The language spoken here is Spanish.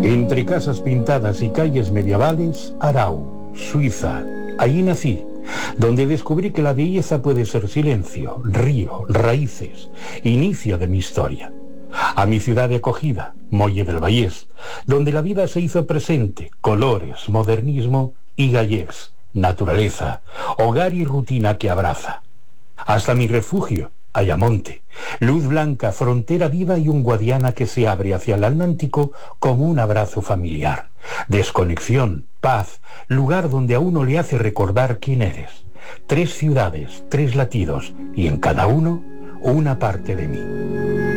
Entre casas pintadas y calles medievales, Arau, Suiza. Allí nací, donde descubrí que la belleza puede ser silencio, río, raíces, inicio de mi historia. A mi ciudad de acogida, Molle del Vallès, donde la vida se hizo presente, colores, modernismo y gallecs, naturaleza, hogar y rutina que abraza. Hasta mi refugio, Ayamonte, luz blanca, frontera viva y un Guadiana que se abre hacia el Atlántico como un abrazo familiar. Desconexión, paz, lugar donde a uno le hace recordar quién eres. 3 ciudades, 3 latidos y en cada uno una parte de mí.